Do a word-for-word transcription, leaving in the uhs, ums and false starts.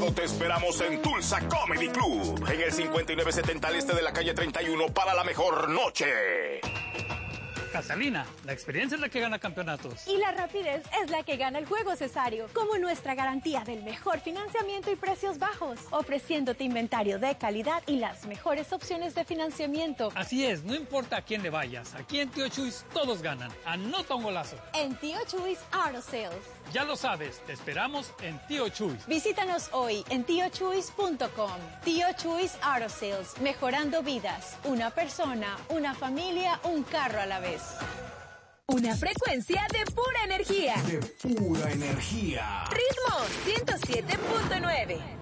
sábado te esperamos en Tulsa Comedy Club, en el cincuenta y nueve setenta al este de la calle treinta y uno para la mejor noche. Catalina, la experiencia es la que gana campeonatos. Y la rapidez es la que gana el juego, Cesario. Como nuestra garantía del mejor financiamiento y precios bajos, ofreciéndote inventario de calidad y las mejores opciones de financiamiento. Así es, no importa a quién le vayas, aquí en Tío Chuys todos ganan. Anota un golazo. En Tío Chuys Auto Sales. Ya lo sabes, te esperamos en Tío Chuys. Visítanos hoy en tío chuys punto com. Tío Chuys Auto Sales, mejorando vidas. Una persona, una familia, un carro a la vez. Una frecuencia de pura energía. De pura energía. Ritmo ciento siete punto nueve.